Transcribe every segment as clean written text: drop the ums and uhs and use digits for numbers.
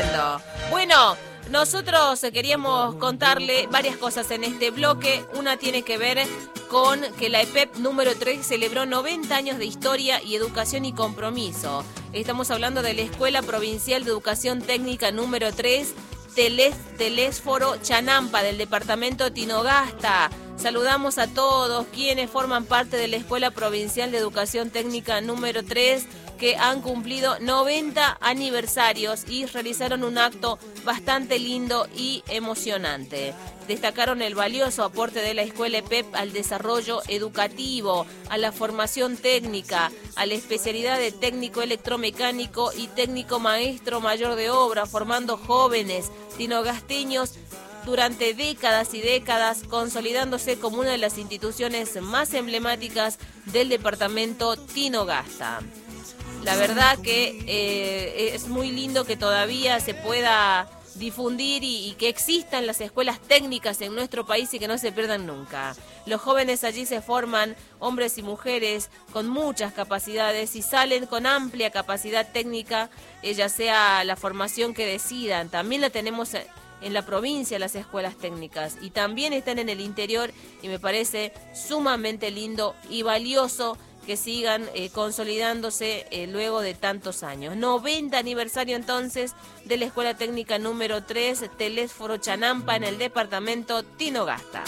tremendo. Bueno, nosotros queríamos contarle varias cosas en este bloque. Una tiene que ver con que la EPEP número 3 celebró 90 años de historia y educación y compromiso. Estamos hablando de la Escuela Provincial de Educación Técnica número 3, Telésforo Chanampa, del departamento Tinogasta. Saludamos a todos quienes forman parte de la Escuela Provincial de Educación Técnica número 3, que han cumplido 90 aniversarios y realizaron un acto bastante lindo y emocionante. Destacaron el valioso aporte de la Escuela EPEP al desarrollo educativo, a la formación técnica, a la especialidad de técnico electromecánico y técnico maestro mayor de obra, formando jóvenes tinogasteños durante décadas y décadas, consolidándose como una de las instituciones más emblemáticas del departamento Tinogasta. La verdad que es muy lindo que todavía se pueda difundir y que existan las escuelas técnicas en nuestro país y que no se pierdan nunca. Los jóvenes allí se forman, hombres y mujeres, con muchas capacidades y salen con amplia capacidad técnica, ya sea la formación que decidan. También la tenemos en la provincia, las escuelas técnicas, y también están en el interior, y me parece sumamente lindo y valioso que sigan consolidándose luego de tantos años. 90 aniversario entonces de la Escuela Técnica número 3, Telésforo Chanampa, en el departamento Tinogasta.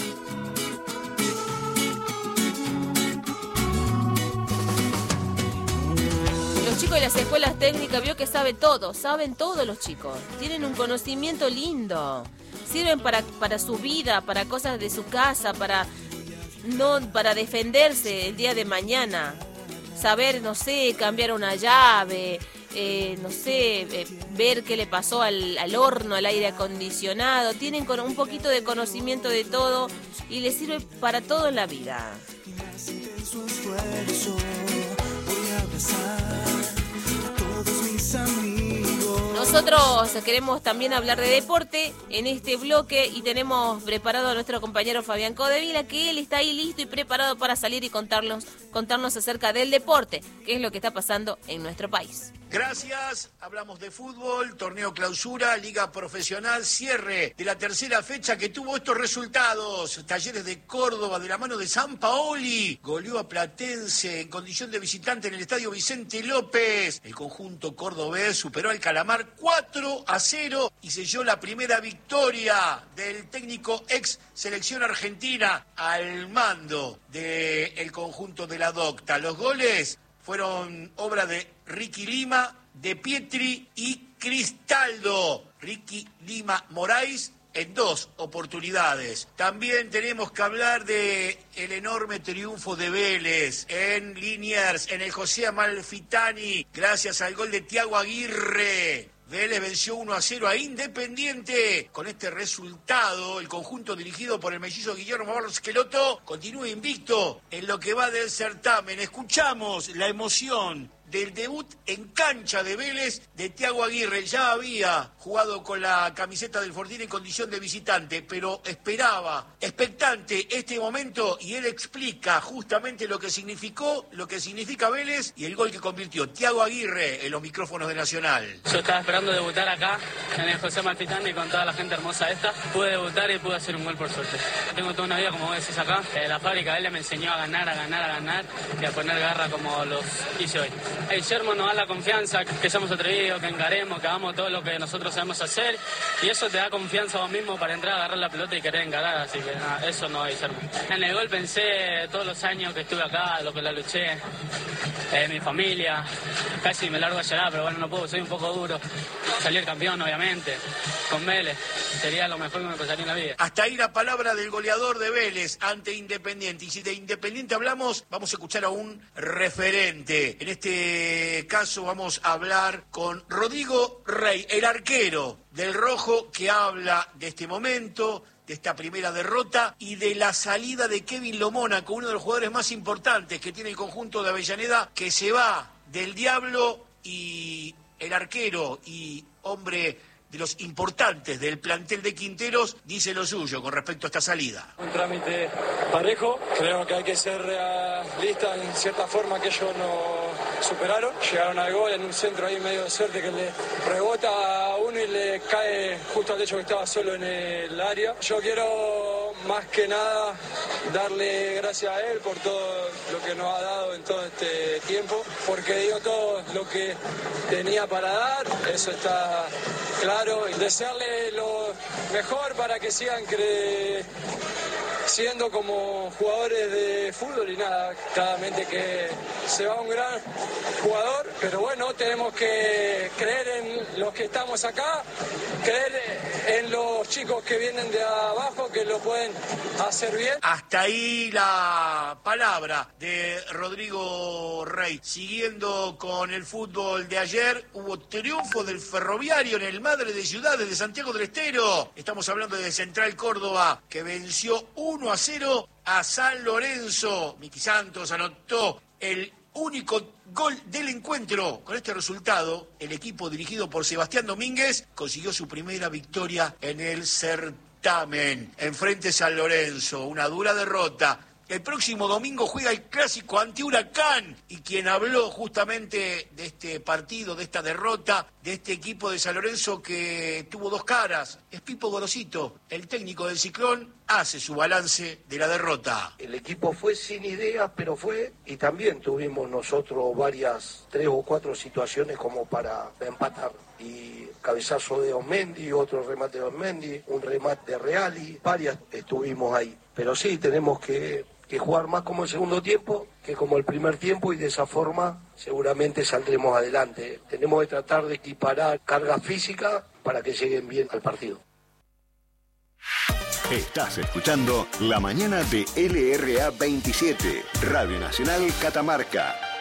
Los chicos de las escuelas técnicas, vio que saben todo los chicos. Tienen un conocimiento lindo. Sirven para su vida, para cosas de su casa, para defenderse el día de mañana. Saber, no sé, cambiar una llave, ver qué le pasó al horno, al aire acondicionado. Tienen un poquito de conocimiento de todo y les sirve para todo en la vida. Nosotros queremos también hablar de deporte en este bloque y tenemos preparado a nuestro compañero Fabián Codevila, que él está ahí listo y preparado para salir y contarnos acerca del deporte, qué es lo que está pasando en nuestro país. Gracias, hablamos de fútbol, torneo clausura, liga profesional, cierre de la tercera fecha que tuvo estos resultados. Talleres de Córdoba, de la mano de Sampaoli, goleó a Platense en condición de visitante en el estadio Vicente López. El conjunto cordobés superó al Calamar 4-0 y selló la primera victoria del técnico ex selección argentina al mando del conjunto de la Docta. Los goles fueron obra de Ricky Lima, De Pietri y Cristaldo. Ricky Lima Moraes en 2 oportunidades. También tenemos que hablar de el enorme triunfo de Vélez en Liniers, en el José Amalfitani, gracias al gol de Thiago Aguirre. Vélez venció 1-0 a Independiente. Con este resultado, el conjunto dirigido por el mellizo Guillermo Barros Esqueloto continúa invicto en lo que va del certamen. Escuchamos la emoción del debut en cancha de Vélez de Thiago Aguirre. Ya había jugado con la camiseta del Fortín en condición de visitante, pero esperaba, expectante, este momento, y él explica justamente lo que significa Vélez y el gol que convirtió Thiago Aguirre en los micrófonos de Nacional. Yo estaba esperando debutar acá en el José Amalfitani con toda la gente hermosa esta. Pude debutar y pude hacer un gol por suerte. Tengo toda una vida, como vos decís acá. La fábrica él me enseñó a ganar y a poner garra como los hice hoy. Guillermo nos da la confianza, que seamos atrevidos, que encaremos, que hagamos todo lo que nosotros sabemos hacer, y eso te da confianza a vos mismo para entrar a agarrar la pelota y querer encarar, así que nada, eso no va a Guillermo. En el gol pensé todos los años que estuve acá, lo que la luché, mi familia, casi me largo a llorar, pero bueno, no puedo, soy un poco duro. Salir campeón, obviamente, con Vélez, sería lo mejor que me pasaría en la vida. Hasta ahí la palabra del goleador de Vélez ante Independiente, y si de Independiente hablamos, vamos a escuchar a un referente. En este caso vamos a hablar con Rodrigo Rey, el arquero del Rojo, que habla de este momento, de esta primera derrota y de la salida de Kevin Lomona, con uno de los jugadores más importantes que tiene el conjunto de Avellaneda, que se va del Diablo, y el arquero y hombre de los importantes del plantel de Quinteros dice lo suyo con respecto a esta salida. Un trámite parejo, creo que hay que ser realistas en cierta forma, que ellos superaron, llegaron al gol en un centro ahí medio de suerte que le rebota a uno y le cae justo al techo que estaba solo en el área. Yo quiero más que nada darle gracias a él por todo lo que nos ha dado en todo este tiempo, porque dio todo lo que tenía para dar, eso está claro, y desearle lo mejor para que sigan siendo como jugadores de fútbol y nada, claramente que se va un gran jugador, pero bueno, tenemos que creer en los que estamos acá, creer en los chicos que vienen de abajo, que lo pueden hacer bien. Hasta ahí la palabra de Rodrigo Rey. Siguiendo con el fútbol de ayer, hubo triunfo del Ferroviario en el Madre de Ciudades de Santiago del Estero. Estamos hablando de Central Córdoba, que venció 1-0 a San Lorenzo. Miki Santos anotó el único gol del encuentro. Con este resultado, el equipo dirigido por Sebastián Domínguez consiguió su primera victoria en el certamen. Enfrente San Lorenzo, una dura derrota. El próximo domingo juega el clásico ante Huracán, y quien habló justamente de este partido, de esta derrota, de este equipo de San Lorenzo que tuvo dos caras, es Pipo Gorosito, el técnico del Ciclón, hace su balance de la derrota. El equipo fue sin ideas, pero fue, y también tuvimos nosotros varias, 3 o 4 situaciones como para empatar. Y cabezazo de Osmendi, otro remate de Osmendi, un remate de Reali, varias estuvimos ahí. Pero sí, tenemos que jugar más como el segundo tiempo que como el primer tiempo, y de esa forma seguramente saldremos adelante. Tenemos que tratar de equiparar carga física para que lleguen bien al partido. Estás escuchando La Mañana de LRA 27, Radio Nacional Catamarca.